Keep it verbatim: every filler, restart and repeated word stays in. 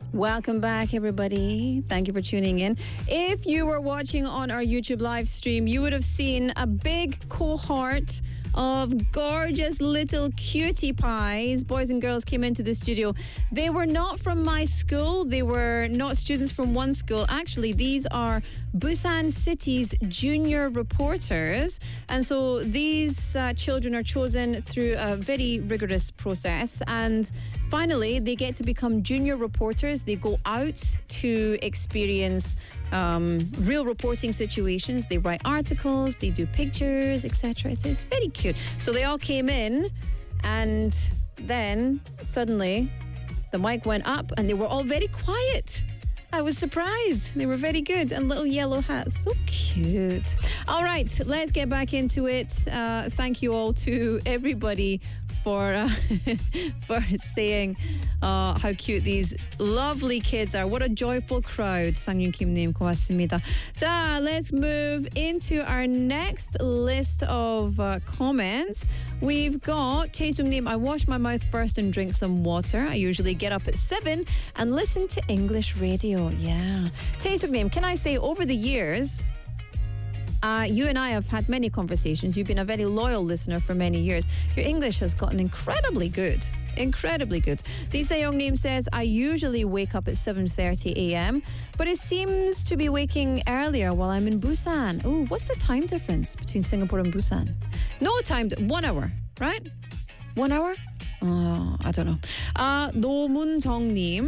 Welcome back, everybody. Thank you for tuning in. If you were watching on our YouTube live stream, you would have seen a big cohort of gorgeous little cutie pies. Boys and girls came into the studio. They were not from my school. They were not students from one school. Actually, these are Busan City's junior reporters. And so these uh, children are chosen through a very rigorous process. And finally, they get to become junior reporters. They go out to experience um, real reporting situations. They write articles, they do pictures, et cetera. So it's very cute. So they all came in, and then suddenly the mic went up and they were all very quiet. I was surprised. They were very good. And little yellow hats. So cute. All right, let's get back into it. Uh, thank you all to everybody for uh, for saying uh, how cute these lovely kids are. What a joyful crowd. Sang-Yun Kim-님 고맙습니다. 자, let's move into our next list of uh, comments. We've got Taesung-님, I wash my mouth first and drink some water. I usually get up at seven and listen to English radio. Yeah. Taesung-님, can I say over the years, Uh, you and I have had many conversations. You've been a very loyal listener for many years. Your English has gotten incredibly good. Incredibly good. Lisa Young-nim says, I usually wake up at seven thirty a.m., but it seems to be waking earlier while I'm in Busan. Oh, what's the time difference between Singapore and Busan? No time, one hour, right? One hour? Oh, I don't know. Uh, 노문정님.